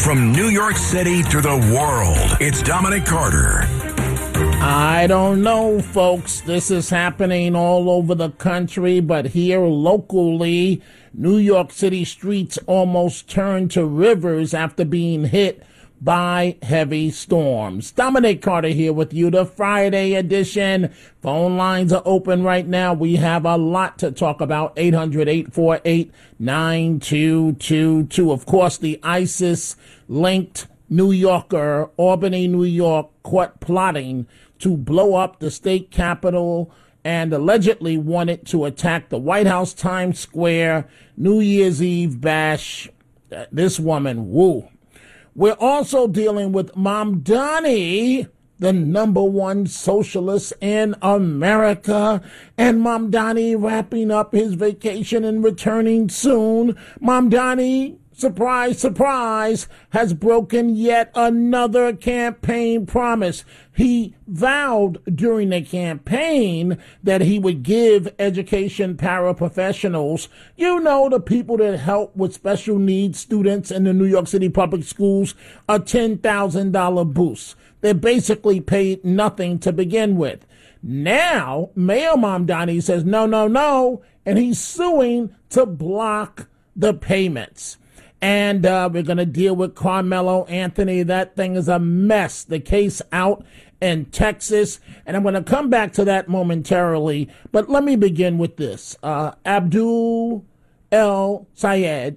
From New York City to the world, it's Dominic Carter. I don't know, folks. This is happening all over the country, but here locally, New York City streets almost turned to rivers after being hit by heavy storms. Dominic Carter here with you, the Friday edition. Phone lines are open right now. We have a lot to talk about. 800-848-9222. Of course, the ISIS-linked New Yorker, Albany, New York, caught plotting to blow up the state capitol and allegedly wanted to attack the White House, Times Square, New Year's Eve bash. This woman, woo. We're also dealing with Mamdani, the number one socialist in America, and Mamdani wrapping up his vacation and returning soon. Mamdani, surprise, surprise, has broken yet another campaign promise. He vowed during the campaign that he would give education paraprofessionals, you know, the people that help with special needs students in the New York City public schools, a $10,000 boost. They basically paid nothing to begin with. Now, Mayor Mamdani says no, and he's suing to block the payments. And we're going to deal with Carmelo Anthony. That thing is a mess. The case out in Texas. And I'm going to come back to that momentarily. But let me begin with this. Abdul El Sayed,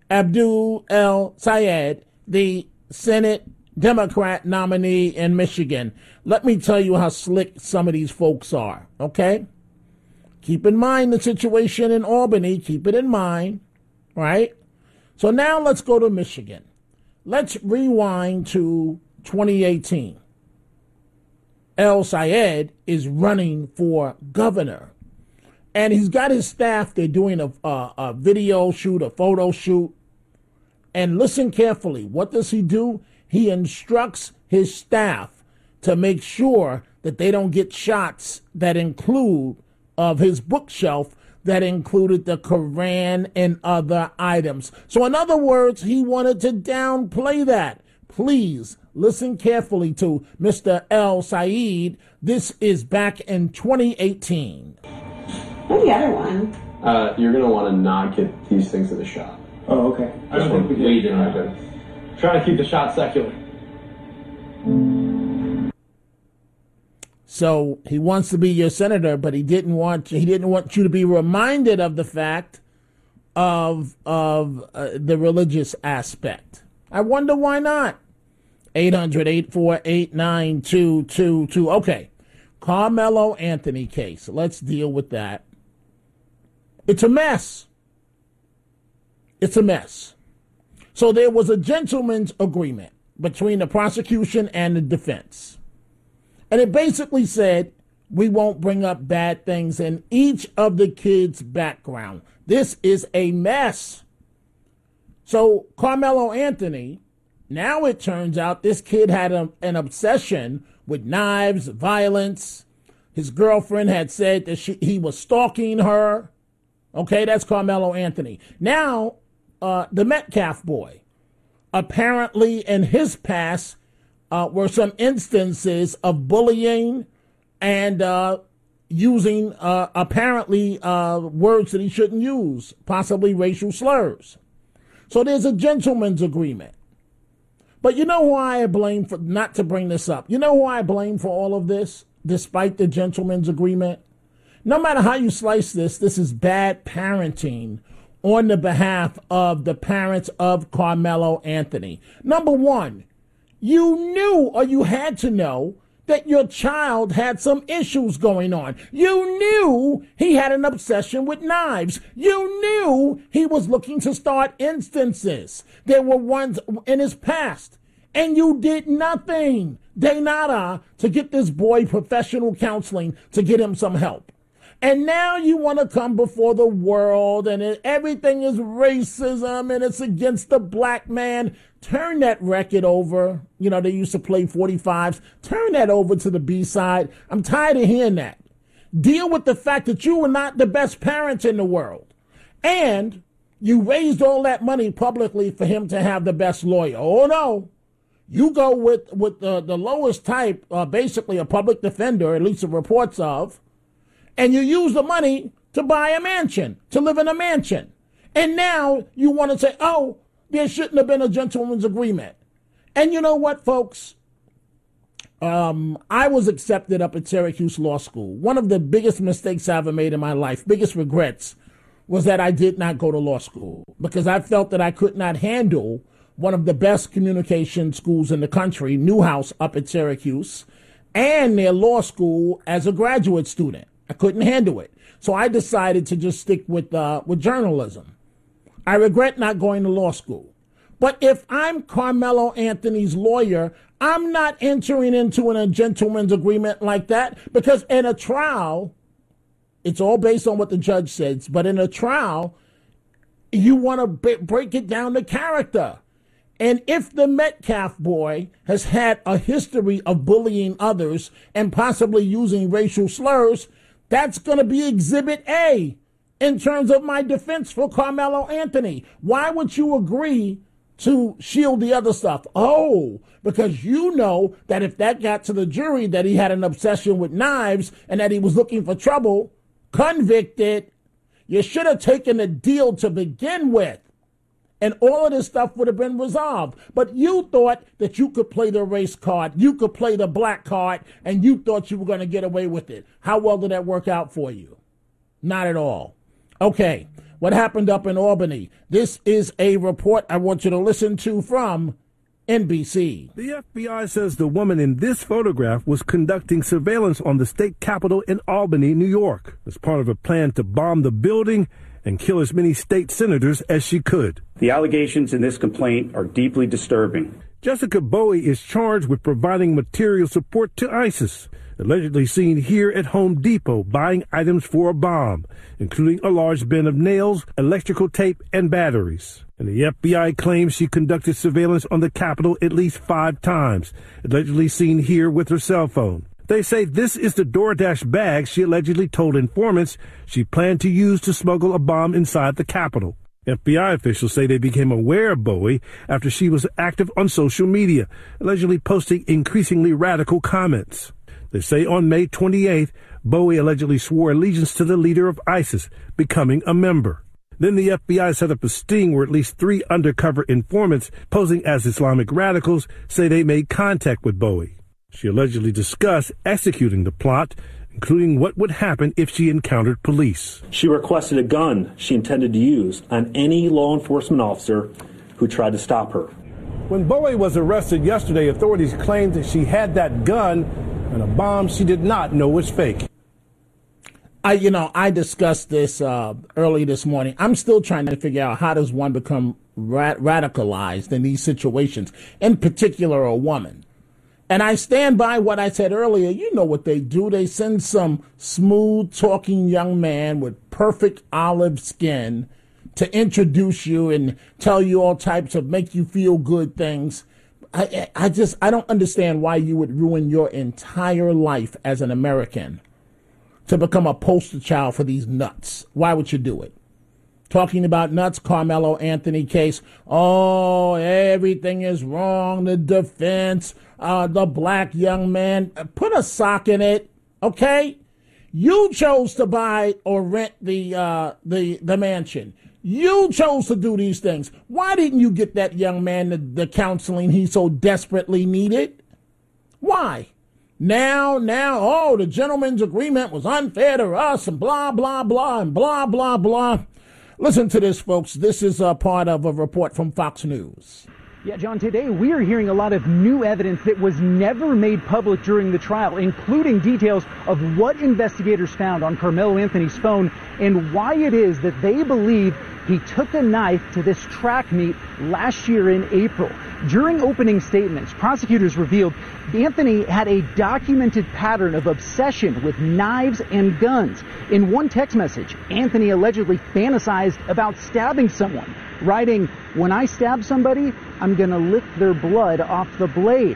the Senate Democrat nominee in Michigan. Let me tell you how slick some of these folks are, okay? Keep in mind the situation in Albany. Keep it in mind, right? So now let's go to Michigan. Let's rewind to 2018. El Sayed is running for governor. And he's got his staff. They're doing a video shoot, a photo shoot. And listen carefully. What does he do? He instructs his staff to make sure that they don't get shots that include of his bookshelf that included the Quran and other items. So in other words, he wanted to downplay that. Please listen carefully to Mr. El Sayed. This is back in 2018. What's the other one? You're going to want to not get these things in the shop. Oh, okay. I don't think we did. Trying to keep the shot secular. So he wants to be your senator, but he didn't want you to be reminded of the fact of the religious aspect. I wonder why not. 800-848-9222. Okay, Carmelo Anthony case. Let's deal with that. It's a mess. It's a mess. So there was a gentleman's agreement between the prosecution and the defense. And it basically said, we won't bring up bad things in each of the kids' background. This is a mess. So Carmelo Anthony, now it turns out this kid had an obsession with knives, violence. His girlfriend had said that he was stalking her. Okay, that's Carmelo Anthony. Now, the Metcalf boy, apparently in his past, were some instances of bullying and using apparently words that he shouldn't use, possibly racial slurs. So there's a gentleman's agreement. But you know who I blame for, not to bring this up, you know who I blame for all of this, despite the gentleman's agreement? No matter how you slice this, this is bad parenting on the behalf of the parents of Carmelo Anthony. Number one, you knew, or you had to know, that your child had some issues going on. You knew he had an obsession with knives. You knew he was looking to start instances. There were ones in his past. And you did nothing, de nada, to get this boy professional counseling to get him some help. And now you want to come before the world and everything is racism and it's against the black man. Turn that record over. You know, they used to play 45s. Turn that over to the B-side. I'm tired of hearing that. Deal with the fact that you were not the best parents in the world. And You raised all that money publicly for him to have the best lawyer. Oh, no. You go with the lowest type, basically a public defender, at least the reports of, and you use the money to buy a mansion, to live in a mansion. And now you want to say, oh, there shouldn't have been a gentleman's agreement. And you know what, folks? I was accepted up at Syracuse Law School. One of the biggest mistakes I ever made in my life, biggest regrets, was that I did not go to law school because I felt that I could not handle one of the best communication schools in the country, Newhouse up at Syracuse, and their law school as a graduate student. I couldn't handle it. So I decided to just stick with journalism. I regret not going to law school. But if I'm Carmelo Anthony's lawyer, I'm not entering into a gentleman's agreement like that because in a trial, it's all based on what the judge says, but in a trial, you want to break it down to character. And if the Metcalf boy has had a history of bullying others and possibly using racial slurs, that's going to be Exhibit A in terms of my defense for Carmelo Anthony. Why would you agree to shield the other stuff? Oh, because you know that if that got to the jury that he had an obsession with knives and that he was looking for trouble, convicted, you should have taken a deal to begin with. And all of this stuff would have been resolved. But you thought that you could play the race card, you could play the black card, and you thought you were going to get away with it. How well did that work out for you? Not at all. Okay, what happened up in Albany? This is a report I want you to listen to from NBC. The FBI says the woman in this photograph was conducting surveillance on the state capitol in Albany, New York, as part of a plan to bomb the building and kill as many state senators as she could. The allegations in this complaint are deeply disturbing. Jessica Bowie is charged with providing material support to ISIS, allegedly seen here at Home Depot buying items for a bomb, including a large bin of nails, electrical tape, and batteries. And the FBI claims she conducted surveillance on the Capitol at least 5 times, allegedly seen here with her cell phone. They say this is the DoorDash bag she allegedly told informants she planned to use to smuggle a bomb inside the Capitol. FBI officials say they became aware of Bowie after she was active on social media, allegedly posting increasingly radical comments. They say on May 28th, Bowie allegedly swore allegiance to the leader of ISIS, becoming a member. Then the FBI set up a sting where at least 3 undercover informants posing as Islamic radicals say they made contact with Bowie. She allegedly discussed executing the plot, including what would happen if she encountered police. She requested a gun she intended to use on any law enforcement officer who tried to stop her. When Bowie was arrested yesterday, authorities claimed that she had that gun and a bomb she did not know was fake. I discussed this early this morning. I'm still trying to figure out how does one become radicalized in these situations, in particular a woman. And I stand by what I said earlier. You know what they do. They send some smooth-talking young man with perfect olive skin to introduce you and tell you all types of make you feel good things. I don't understand why you would ruin your entire life as an American to become a poster child for these nuts. Why would you do it? Talking about nuts, Carmelo Anthony case. Oh, everything is wrong. The defense, the black young man. Put a sock in it, okay? You chose to buy or rent the mansion. You chose to do these things. Why didn't you get that young man the counseling he so desperately needed? Why? Now, the gentleman's agreement was unfair to us and blah, blah, blah, and blah, blah, blah. Listen to this, folks. This is a part of a report from Fox News. Yeah, John, today we are hearing a lot of new evidence that was never made public during the trial, including details of what investigators found on Carmelo Anthony's phone and why it is that they believe he took a knife to this track meet last year in April. During opening statements, prosecutors revealed Anthony had a documented pattern of obsession with knives and guns. In one text message, Anthony allegedly fantasized about stabbing someone, writing, "When I stab somebody, I'm going to lick their blood off the blade."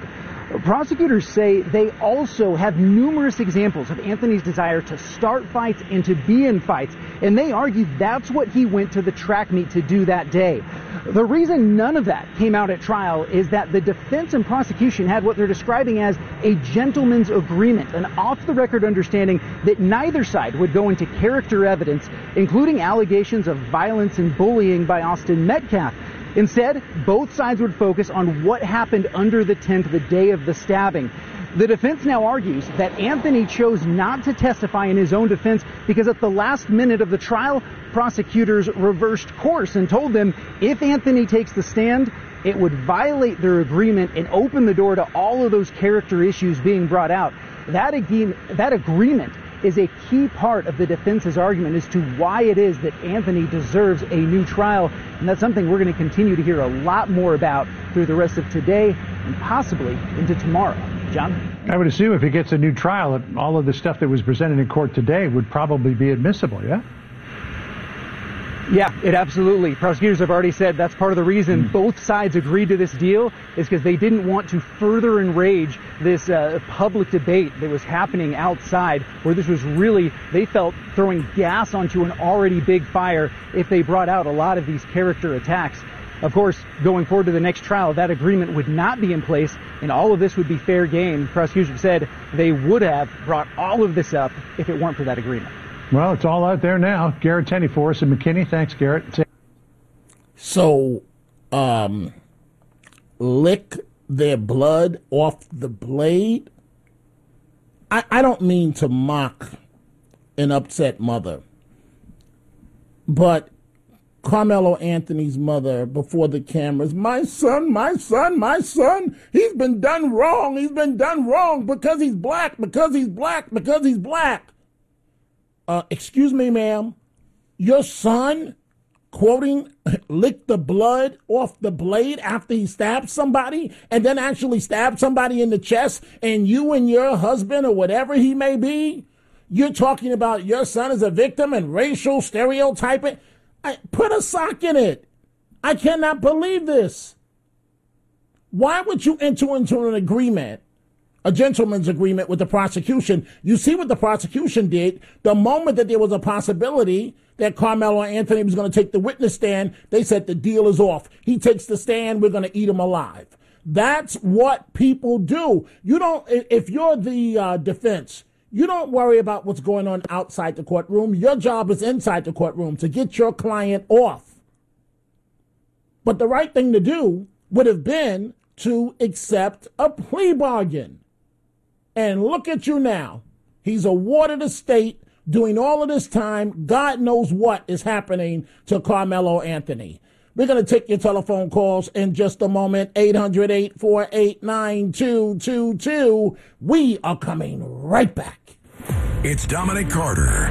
Prosecutors say they also have numerous examples of Anthony's desire to start fights and to be in fights, and they argue that's what he went to the track meet to do that day. The reason none of that came out at trial is that the defense and prosecution had what they're describing as a gentleman's agreement, an off-the-record understanding that neither side would go into character evidence, including allegations of violence and bullying by Austin Metcalf. Instead, both sides would focus on what happened under the tent the day of the stabbing. The defense now argues that Anthony chose not to testify in his own defense because at the last minute of the trial, prosecutors reversed course and told them if Anthony takes the stand, it would violate their agreement and open the door to all of those character issues being brought out. That agreement is a key part of the defense's argument as to why it is that Anthony deserves a new trial. And that's something we're going to continue to hear a lot more about through the rest of today and possibly into tomorrow. John? I would assume if he gets a new trial, all of the stuff that was presented in court today would probably be admissible, yeah? Yeah, it absolutely. Prosecutors have already said that's part of the reason both sides agreed to this deal is because they didn't want to further enrage this public debate that was happening outside, where this was really, they felt, throwing gas onto an already big fire if they brought out a lot of these character attacks. Of course, going forward to the next trial, that agreement would not be in place, and all of this would be fair game. Prosecutors said they would have brought all of this up if it weren't for that agreement. Well, it's all out there now. Garrett Tenney for us in McKinney. Thanks, Garrett. So, lick their blood off the blade? I don't mean to mock an upset mother, but Carmelo Anthony's mother before the cameras, my son, he's been done wrong because he's black. Excuse me, ma'am, your son, quoting, licked the blood off the blade after he stabbed somebody and then actually stabbed somebody in the chest, and you and your husband or whatever he may be, you're talking about your son as a victim and racial stereotyping? Put a sock in it. I cannot believe this. Why would you enter into an agreement, a gentleman's agreement with the prosecution? You see what the prosecution did. The moment that there was a possibility that Carmelo Anthony was going to take the witness stand, they said the deal is off. He takes the stand, we're going to eat him alive. That's what people do. You don't, if you're the defense, you don't worry about what's going on outside the courtroom. Your job is inside the courtroom to get your client off. But the right thing to do would have been to accept a plea bargain. And look at you now. He's awarded a state doing all of this time. God knows what is happening to Carmelo Anthony. We're going to take your telephone calls in just a moment. 800-848-9222. We are coming right back. It's Dominic Carter.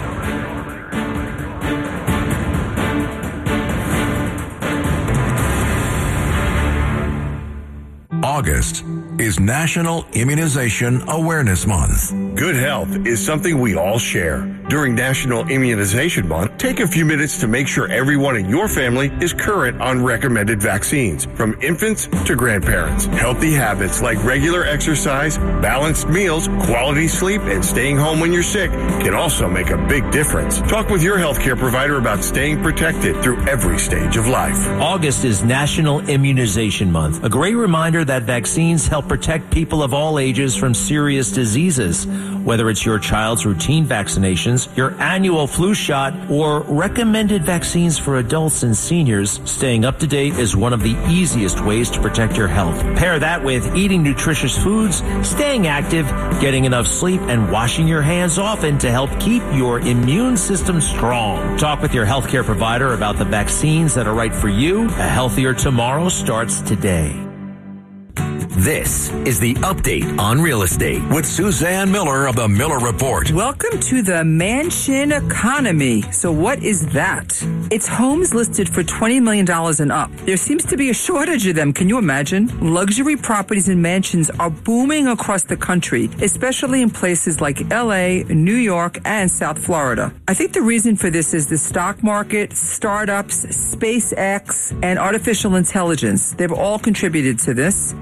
August is National Immunization Awareness Month. Good health is something we all share. During National Immunization Month, take a few minutes to make sure everyone in your family is current on recommended vaccines, from infants to grandparents. Healthy habits like regular exercise, balanced meals, quality sleep, and staying home when you're sick can also make a big difference. Talk with your healthcare provider about staying protected through every stage of life. August is National Immunization Month, a great reminder that vaccines help protect people of all ages from serious diseases. Whether it's your child's routine vaccinations, your annual flu shot, or recommended vaccines for adults and seniors, staying up to date is one of the easiest ways to protect your health. Pair that with eating nutritious foods, staying active, getting enough sleep, and washing your hands often to help keep your immune system strong. Talk with your healthcare provider about the vaccines that are right for you. A healthier tomorrow starts today. This is the Update on Real Estate with Suzanne Miller of the Miller Report. Welcome to the mansion economy. So what is that? It's homes listed for $20 million and up. There seems to be a shortage of them. Can you imagine? Luxury properties and mansions are booming across the country, especially in places like LA, New York, and South Florida. I think the reason for this is the stock market, startups, SpaceX, and artificial intelligence. They've all contributed to this. And the real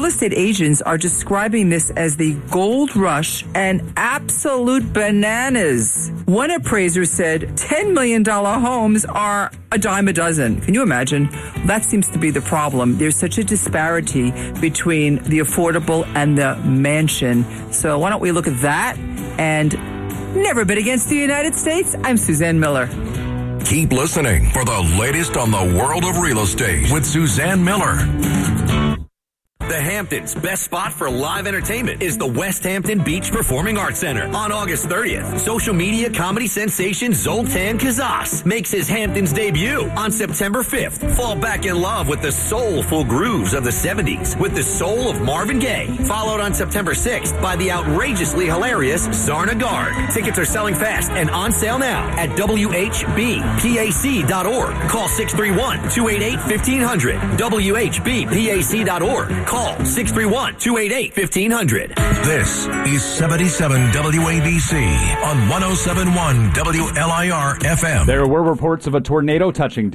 real estate agents are describing this as the gold rush and absolute bananas. One appraiser said $10 million homes are a dime a dozen. Can you imagine? That seems to be the problem. There's such a disparity between the affordable and the mansion. So why don't we look at that and never bid against the United States? I'm Suzanne Miller. Keep listening for the latest on the world of real estate with Suzanne Miller. The Hamptons' best spot for live entertainment is the West Hampton Beach Performing Arts Center. On August 30th, social media comedy sensation Zoltan Kazas makes his Hamptons debut. On September 5th, fall back in love with the soulful grooves of the 70s with the soul of Marvin Gaye. Followed on September 6th by the outrageously hilarious Zarna Garg. Tickets are selling fast and on sale now at WHBPAC.org. Call 631-288-1500. WHBPAC.org. Call 631-288-1500. This is 77 WABC on 107.1 WLIR FM. There were reports of a tornado touching